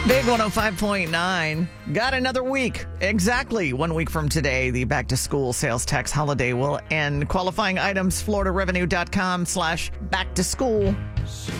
Big 105.9. Got another week. Exactly 1 week from today, the back to school sales tax holiday will end. Qualifying items, floridarevenue.com/back to school.